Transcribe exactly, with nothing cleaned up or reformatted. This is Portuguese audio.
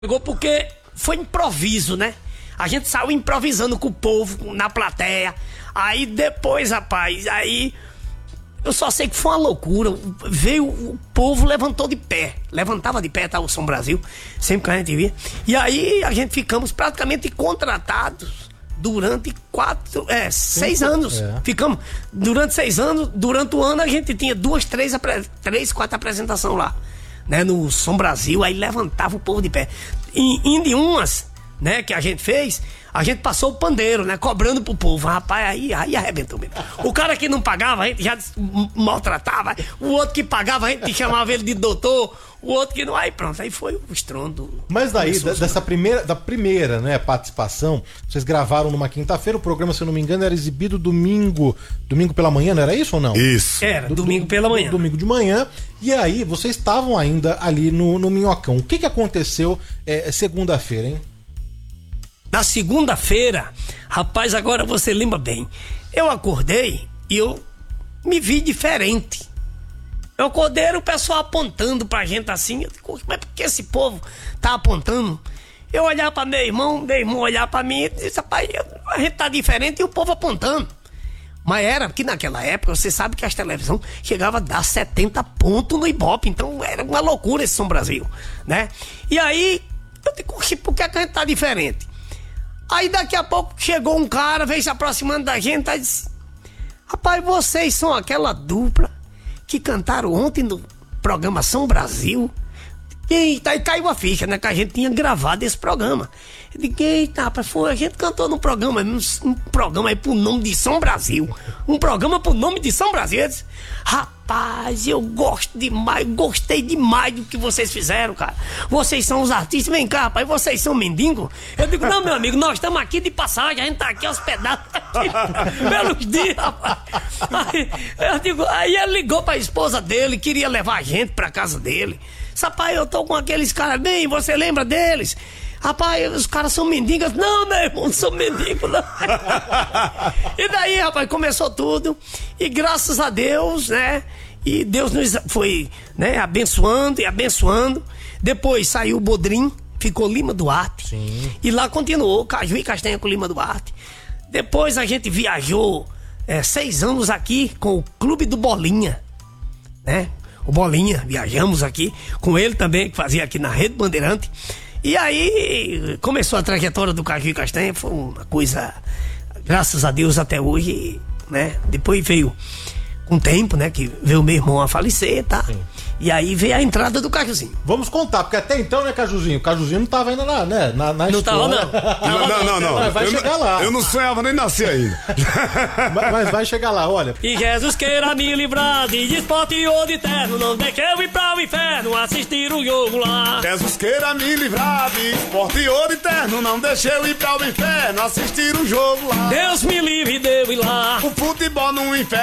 Chegou porque foi improviso, né? A gente saiu improvisando com o povo na plateia. Aí depois, rapaz, aí eu só sei que foi uma loucura. Veio, o povo levantou de pé. Levantava de pé, tá? O São Brasil, sempre que a gente via. E aí a gente ficamos praticamente contratados durante quatro, é, seis Sim, anos. É. Ficamos durante seis anos. Durante o ano a gente tinha duas, três, três quatro apresentações lá, né, no São Brasil. Aí levantava o povo de pé. E indo em umas, né, que a gente fez, a gente passou o pandeiro, né, cobrando pro povo. Rapaz, aí, aí arrebentou mesmo. O cara que não pagava, a gente já maltratava. O outro que pagava, a gente chamava ele de doutor. O outro que não, aí pronto, aí foi o estrondo. Mas daí, da, dessa primeira, da primeira, né, participação, vocês gravaram numa quinta-feira, o programa, se eu não me engano, era exibido domingo, domingo pela manhã, não era isso ou não? Isso. Era, do, domingo pela manhã. Domingo de manhã, e aí vocês estavam ainda ali no, no Minhocão. O que que aconteceu é, segunda-feira, hein? Na segunda-feira, rapaz, agora você lembra bem, eu acordei e eu me vi diferente. Eu acordei, o pessoal apontando pra gente assim. Eu digo, mas por que esse povo tá apontando? Eu olhar pra meu irmão, meu irmão olhar pra mim e disse, rapaz, a gente tá diferente e o povo apontando. Mas era que naquela época, você sabe que as televisões chegavam a dar setenta pontos no Ibope. Então era uma loucura esse São Brasil, né? E aí, eu digo, por que a gente tá diferente? Aí daqui a pouco chegou um cara, veio se aproximando da gente e disse, rapaz, vocês são aquela dupla que cantaram ontem no programa São Brasil. Eita, aí caiu a ficha, né? Que a gente tinha gravado esse programa. Eu digo, eita, rapaz, foi, a gente cantou num programa, um, um programa aí pro nome de São Brasil. Um programa pro nome de São Brasil. Eu disse, rapaz, eu gosto demais, gostei demais do que vocês fizeram, cara. Vocês são os artistas, vem cá, rapaz, vocês são mendigos? Eu digo, não, meu amigo, nós estamos aqui de passagem, a gente tá aqui hospedado pelos dias, rapaz. Aí, eu digo, aí ele ligou pra esposa dele, queria levar a gente pra casa dele. Rapaz, eu tô com aqueles caras bem, você lembra deles? Rapaz, os caras são mendigos. Não, meu irmão, não são mendigos, não. E daí, rapaz, começou tudo. E graças a Deus, né? E Deus nos foi, né, abençoando e abençoando. Depois saiu o Bodrim, ficou Lima Duarte. Sim. E lá continuou, Caju e Castanha com Lima Duarte. Depois a gente viajou é, seis anos aqui com o Clube do Bolinha, né? O Bolinha, viajamos aqui com ele também, que fazia aqui na Rede Bandeirante. E aí começou a trajetória do Caju e Castanha, foi uma coisa, graças a Deus, até hoje, né? Depois veio com o tempo, né? Que veio meu irmão a falecer, tá? Sim. E aí veio a entrada do Cajuzinho. Vamos contar, porque até então, né, Cajuzinho? O Cajuzinho não tava ainda na, né, na, na não história. Tava, não. Não, não, não, não. Mas vai eu chegar não, lá. Eu não sonhava nem nascer ainda. mas, mas vai chegar lá, olha. E Jesus queira me livrar de esporte ou de terno, não deixe eu ir pra o inferno assistir o jogo lá. Jesus queira me livrar de esporte ou de terno, não deixe eu ir pra o inferno assistir o jogo lá. Deus me livre de eu ir lá. O futebol no inferno